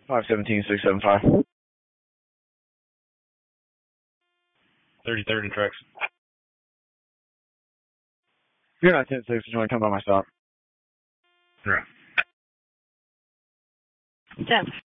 517-675. 33rd and Trex. You're not 10-6, you want to come by my stop? Right. 10.